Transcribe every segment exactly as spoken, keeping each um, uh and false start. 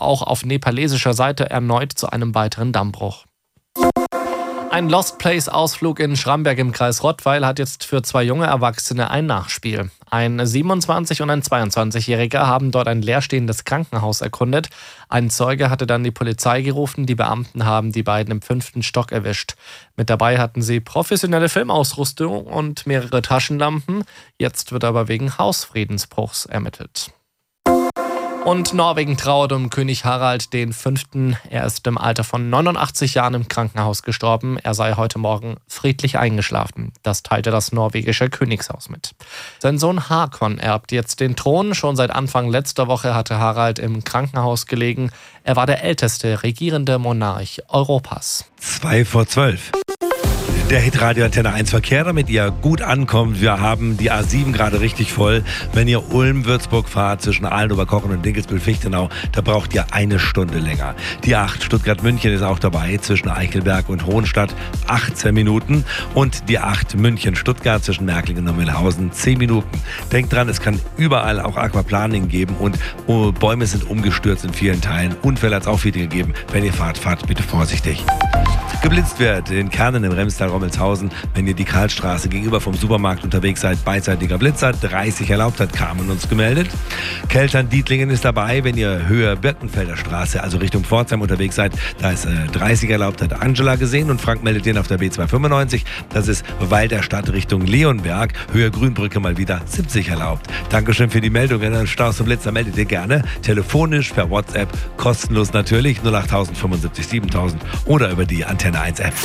auch auf nepalesischer Seite erneut zu einem weiteren Dammbruch. Ein Lost Place-Ausflug in Schramberg im Kreis Rottweil hat jetzt für zwei junge Erwachsene ein Nachspiel. Ein siebenundzwanzig- und ein zweiundzwanzigjähriger haben dort ein leerstehendes Krankenhaus erkundet. Ein Zeuge hatte dann die Polizei gerufen. Die Beamten haben die beiden im fünften Stock erwischt. Mit dabei hatten sie professionelle Filmausrüstung und mehrere Taschenlampen. Jetzt wird aber wegen Hausfriedensbruchs ermittelt. Und Norwegen trauert um König Harald den Fünften. Er ist im Alter von neunundachtzig Jahren im Krankenhaus gestorben. Er sei heute Morgen friedlich eingeschlafen. Das teilte das norwegische Königshaus mit. Sein Sohn Hakon erbt jetzt den Thron. Schon seit Anfang letzter Woche hatte Harald im Krankenhaus gelegen. Er war der älteste regierende Monarch Europas. Zwei vor zwölf. Der Hitradio Antenne eins Verkehr, damit ihr gut ankommt. Wir haben die A sieben gerade richtig voll. Wenn ihr Ulm-Würzburg fahrt zwischen Ahlenoberkochen und Dinkelsbühl-Fichtenau, da braucht ihr eine Stunde länger. Die acht Stuttgart-München ist auch dabei, zwischen Eichelberg und Hohenstadt achtzehn Minuten. Und die acht München-Stuttgart zwischen Märklingen und Mühlhausen zehn Minuten. Denkt dran, es kann überall auch Aquaplaning geben und oh, Bäume sind umgestürzt in vielen Teilen. Unfälle hat es auch viele gegeben. Wenn ihr fahrt, fahrt bitte vorsichtig. Geblitzt wird in Kernen im Remstal-Rommelshausen, wenn ihr die Karlstraße gegenüber vom Supermarkt unterwegs seid, beidseitiger Blitzer, dreißig erlaubt, hat Carmen uns gemeldet. Keltern-Dietlingen ist dabei, wenn ihr Höhe Birkenfelder Straße, also Richtung Pforzheim unterwegs seid, da ist äh, dreißig erlaubt, hat Angela gesehen und Frank meldet den auf der B zweihundertfünfundneunzig, das ist Walderstadt Richtung Leonberg, Höhe Grünbrücke mal wieder siebzig erlaubt. Dankeschön für die Meldung, wenn ihr Staus und Blitzer meldet ihr gerne, telefonisch, per WhatsApp, kostenlos natürlich, null acht fünfundsiebzig siebentausend oder über die Antenne eins App.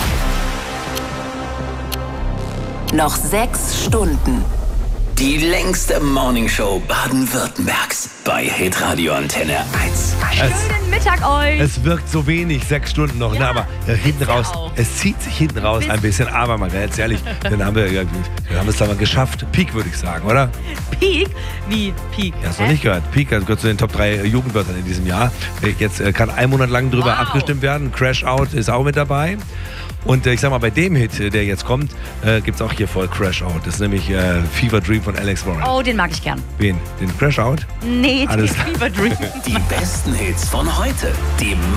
Noch sechs Stunden. Die längste Morningshow Baden-Württembergs bei Hitradio Antenne eins. Schönen Mittag euch. Es wirkt so wenig, sechs Stunden noch, Ja, ne? Aber äh, hinten ja raus, auch. es zieht sich hinten raus Bis- ein bisschen, aber mal ganz ehrlich, dann haben wir, ja, dann haben wir es aber geschafft. Peak, würde ich sagen, oder? Peak? Wie Peak? Ja, hast du Hä? nicht gehört. Peak, also gehört zu den Top drei Jugendwörtern in diesem Jahr. Jetzt äh, kann ein Monat lang drüber Wow. abgestimmt werden. Crash Out ist auch mit dabei. Und äh, ich sag mal, bei dem Hit, äh, der jetzt kommt, äh, gibt es auch hier voll Crash Out. Das ist nämlich äh, Fever Dream von Alex Warren. Oh, den mag ich gern. Wen? Den Crash Out? Nee, Alles den Fever Dream. Die besten Hits von heute. Die